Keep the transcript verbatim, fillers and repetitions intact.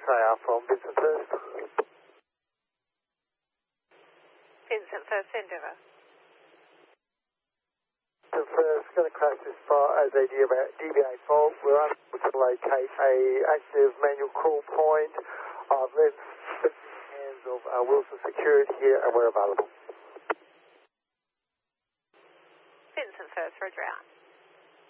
S A R from Vincent First. Vincent First, send over. Vincent First, going to crash this far as a D B A fault. We're unable to locate a active manual call point. I've left the hands of uh, Wilson Security here and we're available. Vincent First, roger out.